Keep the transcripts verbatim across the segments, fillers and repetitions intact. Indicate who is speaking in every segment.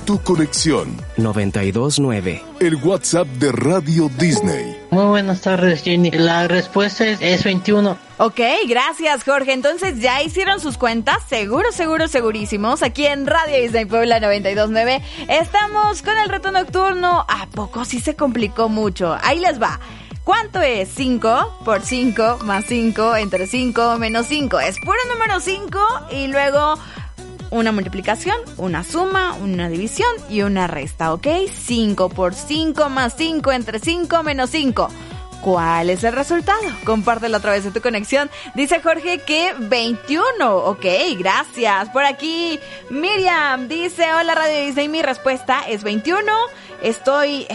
Speaker 1: tu conexión.
Speaker 2: noventa y dos nueve.
Speaker 1: El WhatsApp de Radio Disney.
Speaker 3: Muy buenas tardes, Jenny. La respuesta es, es veintiuno.
Speaker 4: Ok, gracias, Jorge. Entonces, ¿ya hicieron sus cuentas? Seguro, seguro, segurísimos. Aquí en Radio Disney Puebla noventa y dos nueve estamos con el reto nocturno. ¿A poco sí se complicó mucho? Ahí les va. ¿Cuánto es cinco por cinco más cinco entre cinco menos cinco? Es puro número cinco y luego una multiplicación, una suma, una división y una resta, ¿ok? cinco por cinco más cinco entre cinco menos cinco. ¿Cuál es el resultado? Compártelo a través de tu conexión. Dice Jorge que veintiuno. Ok, gracias. Por aquí Miriam dice, hola Radio Disney, mi respuesta es veintiuno. Estoy...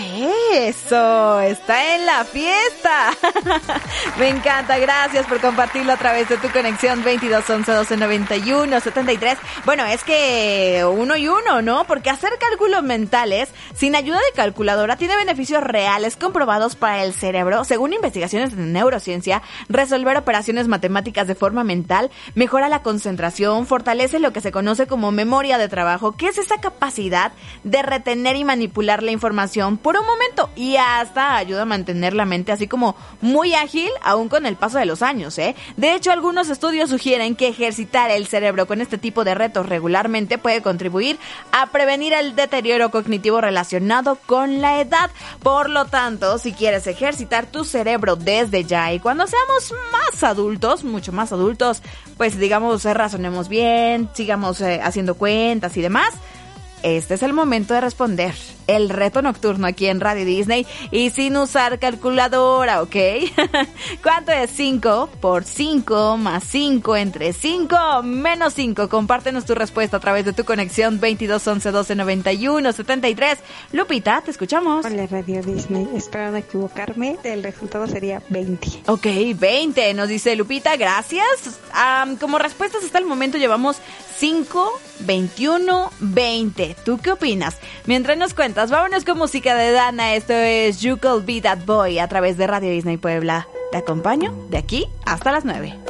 Speaker 4: ¡Eso! ¡Está en la fiesta! Me encanta, gracias por compartirlo a través de tu conexión veintidós once doce noventa y uno setenta y tres. Bueno, es que uno y uno, ¿no? Porque hacer cálculos mentales sin ayuda de calculadora tiene beneficios reales comprobados para el cerebro. Según investigaciones de neurociencia, resolver operaciones matemáticas de forma mental mejora la concentración, fortalece lo que se conoce como memoria de trabajo, que es esa capacidad de retener y manipular la información por un momento y hasta ayuda a mantener la mente así como muy ágil aún con el paso de los años, ¿eh? De hecho, algunos estudios sugieren que ejercitar el cerebro con este tipo de retos regularmente puede contribuir a prevenir el deterioro cognitivo relacionado con la edad. Por lo tanto, si quieres ejercitar tu cerebro desde ya y cuando seamos más adultos, mucho más adultos, pues digamos, razonemos bien, sigamos eh, haciendo cuentas y demás, este es el momento de responder el reto nocturno aquí en Radio Disney y sin usar calculadora, ¿ok? ¿Cuánto es cinco por cinco más cinco entre cinco menos cinco? Compártenos tu respuesta a través de tu conexión veintidós once doce noventa y uno setenta y tres. Lupita, te escuchamos.
Speaker 5: Hola Radio Disney, espero no equivocarme, el resultado sería veinte.
Speaker 4: Ok, veinte, nos dice Lupita, gracias. Um, como respuestas hasta el momento llevamos cinco, veintiuno, veinte. ¿Tú qué opinas? Mientras nos cuentas, vámonos con música de Dana. Esto es You Could Be That Boy a través de Radio Disney Puebla. Te acompaño de aquí hasta las nueve.